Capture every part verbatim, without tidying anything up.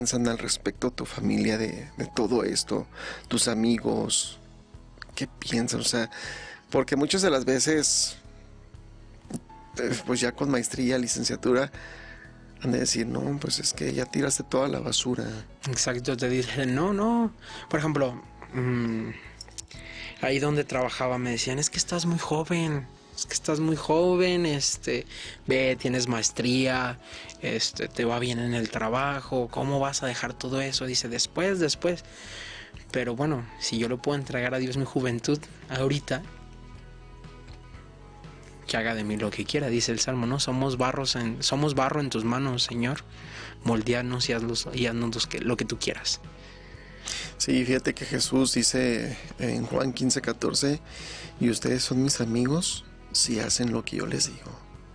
piensan al respecto tu familia de, de todo esto? Tus amigos, ¿qué piensan? O sea, porque muchas de las veces, eh, pues ya con maestría, licenciatura, han de decir, no, pues es que ya tiraste toda la basura. Exacto, te dicen, no, no. Por ejemplo, mmm, ahí donde trabajaba me decían, es que estás muy joven, es que estás muy joven, este, ve, tienes maestría, este, te va bien en el trabajo, ¿cómo vas a dejar todo eso? Dice, después, después. Pero bueno, si yo le puedo entregar a Dios mi juventud ahorita, que haga de mí lo que quiera, dice el Salmo, ¿no? Somos barros en, somos barro en tus manos, Señor. Moldeanos y haznos, y haznos lo que tú quieras. Sí, fíjate que Jesús dice en Juan quince catorce, y ustedes son mis amigos si hacen lo que yo les digo.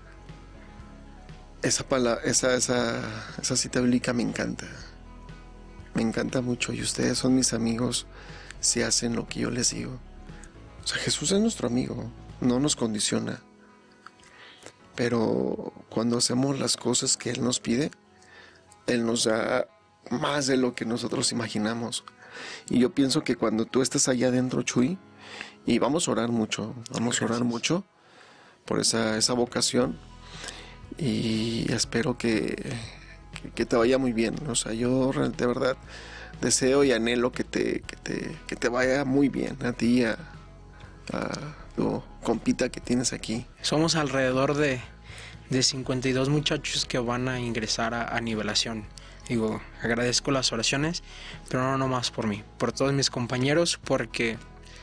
Esa palabra, esa, esa, esa cita bíblica me encanta. Me encanta mucho. Y ustedes son mis amigos si hacen lo que yo les digo. O sea, Jesús es nuestro amigo, no nos condiciona. Pero cuando hacemos las cosas que Él nos pide, Él nos da más de lo que nosotros imaginamos. Y yo pienso que cuando tú estás allá adentro, Chuy, y vamos a orar mucho, vamos a orar mucho por esa, esa vocación, y espero que, que, que te vaya muy bien. O sea, yo de verdad deseo y anhelo que te, que te, que te vaya muy bien a ti y a, a tu compita que tienes aquí. Somos alrededor de, de cincuenta y dos muchachos que van a ingresar a, a nivelación. Digo, agradezco las oraciones, pero no nomás por mí, por todos mis compañeros, porque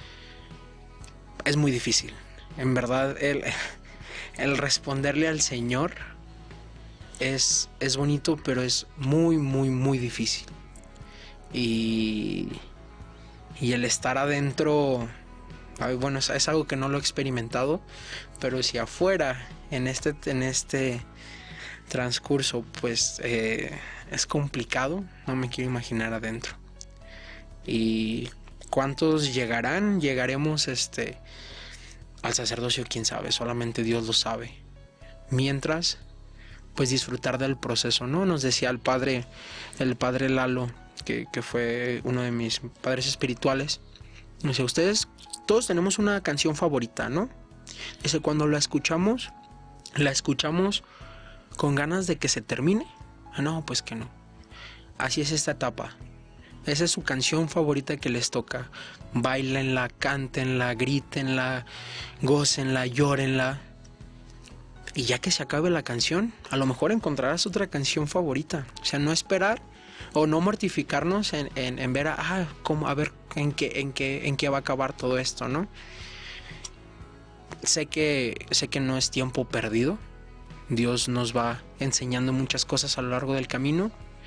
es muy difícil. En verdad, el, el responderle al Señor es, es bonito, pero es muy, muy, muy difícil. Y, y el estar adentro, bueno, es, es algo que no lo he experimentado, pero si afuera, en este, en este transcurso, pues eh, es complicado, no me quiero imaginar adentro. Y cuántos llegarán, llegaremos este al sacerdocio, quién sabe, solamente Dios lo sabe. Mientras, pues disfrutar del proceso, ¿no? Nos decía el padre, el padre Lalo, que, que fue uno de mis padres espirituales. Dice, ustedes, todos tenemos una canción favorita, ¿no? Dice, cuando la escuchamos, la escuchamos con ganas de que se termine. Ah, no, pues que no. Así es esta etapa. Esa es su canción favorita que les toca. Báilenla, cántenla, grítenla, gócenla, llórenla. Y ya que se acabe la canción, a lo mejor encontrarás otra canción favorita. O sea, no esperar o no mortificarnos en, en, en ver a, ah, cómo, a ver en qué, en, qué, en qué va a acabar todo esto, ¿no? Sé que, sé que no es tiempo perdido. Dios nos va enseñando muchas cosas a lo largo del camino.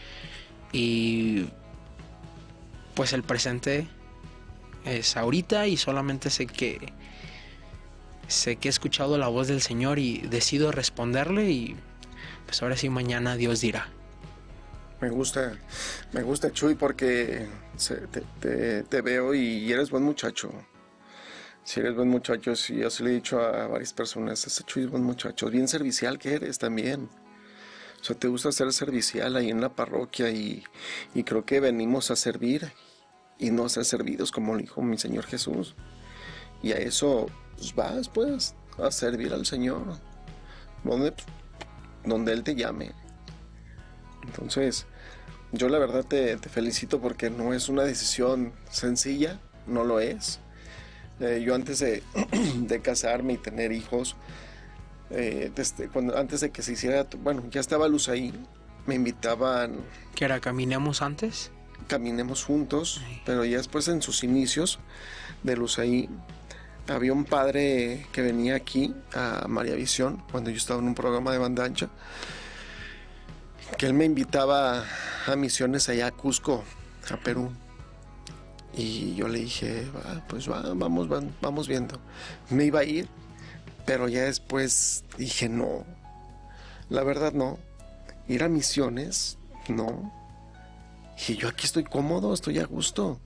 Y pues el presente es ahorita, y solamente sé que sé que he escuchado la voz del Señor y decido responderle, y pues ahora sí, mañana Dios dirá. Me gusta, me gusta, Chuy, porque se, te, te, te veo y eres buen muchacho. Si eres buen muchacho, sí, yo se lo he dicho a varias personas, ese Chuy es buen muchacho, bien servicial que eres también. O sea, te gusta ser servicial ahí en la parroquia, y, y creo que venimos a servir y no a ser servidos, como lo dijo mi Señor Jesús. Y a eso pues, vas, pues, a servir al Señor, donde, donde Él te llame. Entonces, yo la verdad te, te felicito, porque no es una decisión sencilla, no lo es. Eh, yo antes de, de casarme y tener hijos, eh, desde cuando, antes de que se hiciera, bueno, ya estaba Luz ahí, me invitaban. ¿Qué era? ¿Caminemos antes? Caminemos juntos, Ay. Pero ya después, en sus inicios de Luz ahí, había un padre que venía aquí a María Visión, cuando yo estaba en un programa de banda ancha, que él me invitaba a misiones allá a Cusco, a Perú. Y yo le dije, va, pues va, vamos, va, vamos viendo. Me iba a ir, pero ya después dije, no, la verdad no. Ir a misiones, no. Y yo aquí estoy cómodo, estoy a gusto.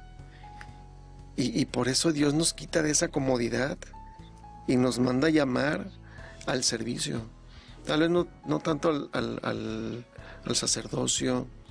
Y, y por eso Dios nos quita de esa comodidad y nos manda a llamar al servicio. Tal vez no, no tanto al, al, al, al sacerdocio,